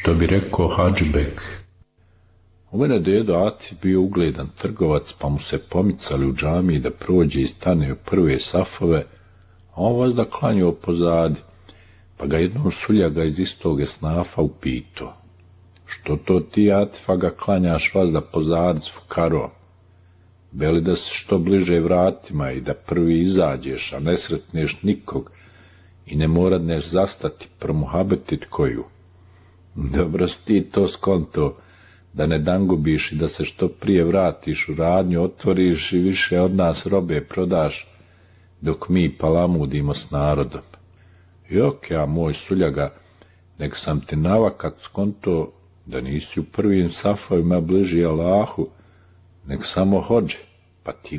što bi rekao Hadžbek. U mene dedo Aci bio ugledan trgovac, pa mu se pomicali u džamiji da prođe i stane u prve safove, a on vazda klanjao pozadi, pa ga jednom suljaga iz istog esnafa upito: što to ti, Atifa, ga klanjaš vazda pozadi s fukarom? Veli da se što bliže vratima i da prvi izađeš, a ne sretneš nikog i ne moradneš zastati promuhabetit koju. Dobro si ti to skonto, da ne dangubiš i da se što prije vratiš u radnju, otvoriš i više od nas robe prodaš, dok mi palamudimo s narodom. Jok, ja moj suljaga, nek sam ti navakat skonto da nisi u prvim safovima bliži Allahu, nek samo hođe, pa ti